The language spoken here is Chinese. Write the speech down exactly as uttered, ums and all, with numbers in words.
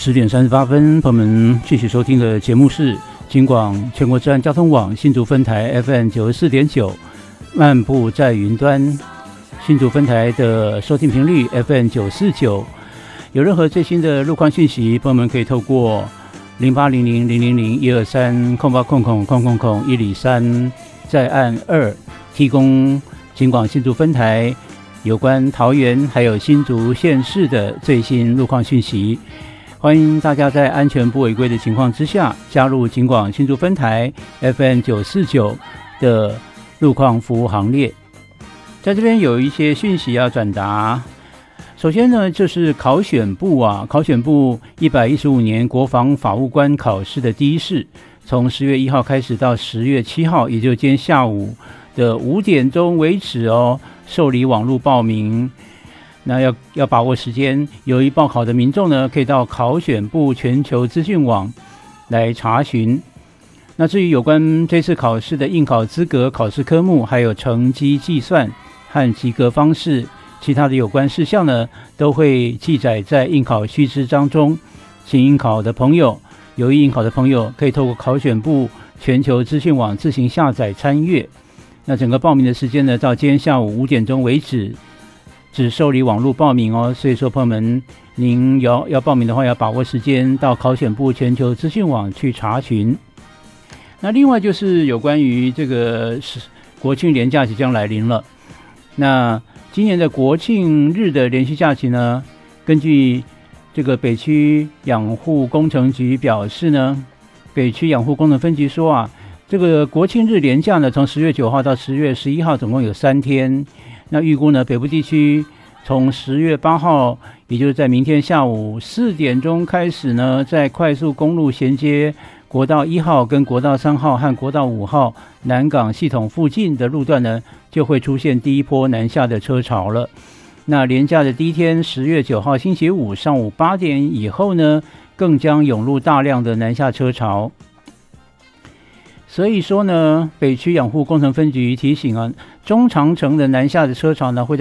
十点三十八分，朋友们继续收听的节目是金广全国治安交通网新竹分台 F M 九十四点九，漫步在云端。新竹分台的收听频率 F M 九四九，有任何最新的路况讯息，朋友们可以透过零八零零零零零一二三空八空空空空空一里三，再按二提供金广新竹分台有关桃园还有新竹县市的最新路况讯息。欢迎大家在安全不违规的情况之下，加入金广新竹分台 F M 九四九的路况服务行列。在这边有一些讯息要转达。首先呢，就是考选部啊，考选部一百一十五年国防法务官考试的第一试，从十月一号开始到十月七号，也就今天下午的五点钟为止哦，受理网络报名。那要要把握时间，有意报考的民众呢，可以到考选部全球资讯网来查询。那至于有关这次考试的应考资格、考试科目，还有成绩计算和及格方式，其他的有关事项呢，都会记载在应考须知当中。请应考的朋友，有意应考的朋友，可以透过考选部全球资讯网自行下载参阅。那整个报名的时间呢，到今天下午五点钟为止，只受理网络报名哦。所以说，朋友们，您要要报名的话，要把握时间到考选部全球资讯网去查询。那另外就是有关于这个国庆连假即将来临了。那今年的国庆日的连续假期呢，根据这个北区养护工程局表示呢，北区养护工程分局说啊，这个国庆日连假呢，从十月九号到十月十一号，总共有三天。那预估呢，北部地区从十月八号，也就是在明天下午四点钟开始呢，在快速公路衔接国道一号跟国道三号和国道五号南港系统附近的路段呢，就会出现第一波南下的车潮了。那连假的第一天，十月九号星期五上午八点以后呢，更将涌入大量的南下车潮。所以说呢，北区养护工程分局提醒啊，中长程的南下的车潮呢，会在